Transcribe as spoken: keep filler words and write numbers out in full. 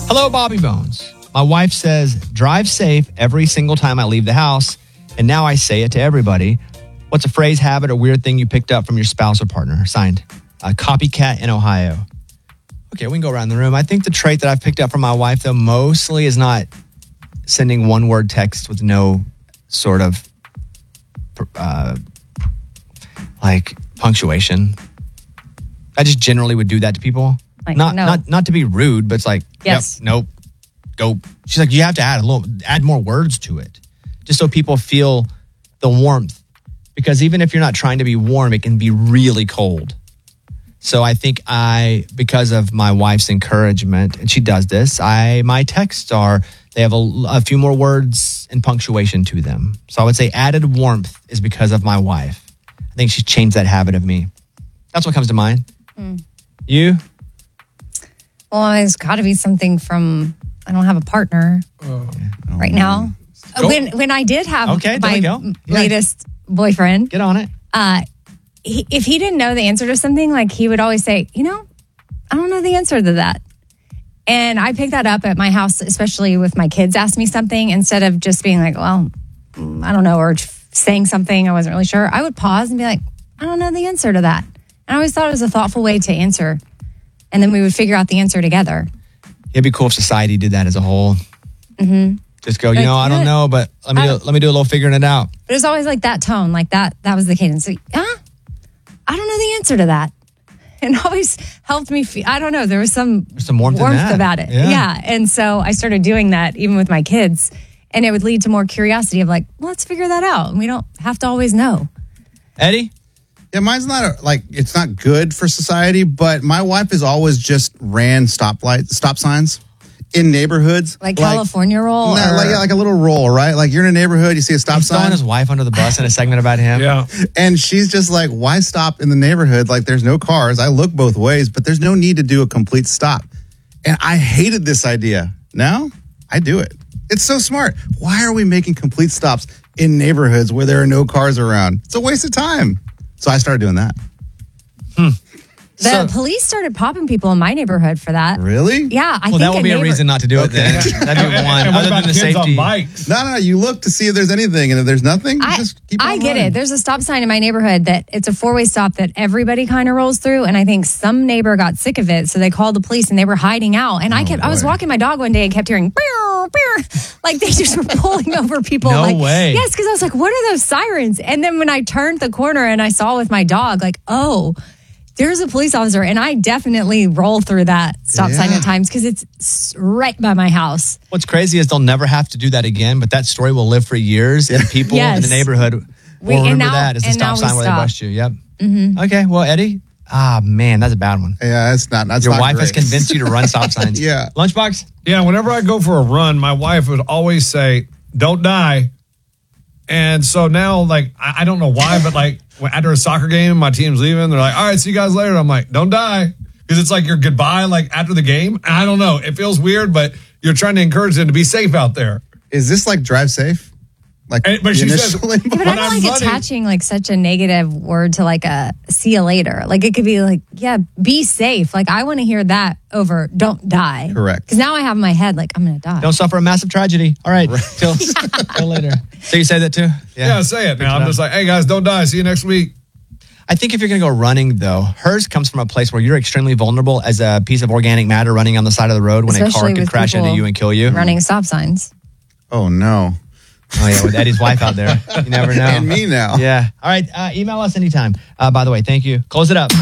Hello, Bobby Bones. My wife says, drive safe every single time I leave the house. And now I say it to everybody. What's a phrase, habit, or weird thing you picked up from your spouse or partner? Signed, a copycat in Ohio. Okay, we can go around the room. I think the trait that I've picked up from my wife, though, mostly is not sending one-word text with no sort of uh, like punctuation. I just generally would do that to people. Like, not no. not not to be rude, but it's like, Yes. yep, nope, go. She's like, you have to add a little, add more words to it, just so people feel the warmth. Because even if you're not trying to be warm, it can be really cold. So I think I, because of my wife's encouragement, and she does this, I my texts are, they have a, a few more words and punctuation to them. So I would say added warmth is because of my wife. I think she's changed that habit of me. That's what comes to mind. Mm. You? Well, it's got to be something from, I don't have a partner Oh. right now. Go. When when I did have Okay, there my we go. Yeah. latest boyfriend, Get on it. uh, he, if he didn't know the answer to something, like he would always say, you know, I don't know the answer to that. And I picked that up at my house, especially with my kids ask me something, instead of just being like, well, I don't know, or saying something I wasn't really sure. I would pause and be like, I don't know the answer to that. And I always thought it was a thoughtful way to answer. And then we would figure out the answer together. It'd be cool if society did that as a whole. Mm-hmm. Just go, you Like, know, I don't yeah. know, but let me I do, don't- let me do a little figuring it out. But it was always like that tone, like that. That was the cadence. Like, huh? I don't know the answer to that. And always helped me feel, I don't know, there was some, There's some warmth, in warmth that. about it. Yeah. Yeah. And so I started doing that even with my kids. And it would lead to more curiosity of like, well, let's figure that out. And we don't have to always know. Eddie? Yeah, mine's not a, like it's not good for society, but my wife has always just ran stoplight stop signs in neighborhoods, Like, California roll? Nah, or- like like a little roll, right? Like you're in a neighborhood, you see a stop He's throwing sign, his wife under the bus in a segment about him. Yeah. and she's just like, "Why stop in the neighborhood? Like there's no cars. I look both ways, but there's no need to do a complete stop." And I hated this idea. Now I do it. It's so smart. Why are we making complete stops in neighborhoods where there are no cars around? It's a waste of time. So I started doing that. The So- police started popping people in my neighborhood for that. Really? Yeah, I Well, think that would be a neighbor- reason not to do it Okay. then. That'd be one. And what Other about than the kids safety. on bikes? No, no, no. You look to see if there's anything, and if there's nothing, you I, just keep on I get running. it. There's a stop sign in my neighborhood that it's a four-way stop that everybody kind of rolls through, and I think some neighbor got sick of it, so they called the police and they were hiding out. And I kept, I was boy. walking my dog one day and kept hearing, "Beow, beow," like they just were pulling over people. No like, way. Yes, because I was like, what are those sirens? And then when I turned the corner and I saw with my dog, like, oh, there's a police officer, and I definitely roll through that stop sign Yeah. at times because it's s- right by my house. What's crazy is they'll never have to do that again, but that story will live for years. And people in Yes. the neighborhood will We- and remember now- that as the and now stop we sign where they stop. bust you. Yep. Mm-hmm. Okay. Well, Eddie, ah, man, that's a bad one. Yeah, it's not. That's Your not wife has great. convinced you to run stop signs. Yeah. Lunchbox? Yeah, whenever I go for a run, my wife would always say, "Don't die." And so now, like, I, I don't know why, but like when- after a soccer game, my team's leaving. They're like, "All right, see you guys later." I'm like, "Don't die," because it's like your goodbye, like after the game. I don't know. It feels weird, but you're trying to encourage them to be safe out there. Is this like drive safe? Like, And- but the she says- initial Yeah, but When I don't I'm like running- attaching like such a negative word to like a see you later. Like it could be like, yeah, be safe. Like I want to hear that over don't die. Correct. Because now I have in my head like I'm going to die. Don't suffer a massive tragedy. All right. Till, till later. So you say that too? Yeah, say it now. I'm up. just like, "Hey guys, don't die. See you next week." I think if you're going to go running, though, hers comes from a place where you're extremely vulnerable as a piece of organic matter running on the side of the road when a car Especially could with crash into people you and kill you. Running stop signs. Oh no. Oh, yeah, with Eddie's wife out there. You never know. And me now. Yeah. All right. Uh, email us anytime. Uh, by the way, thank you. Close it up.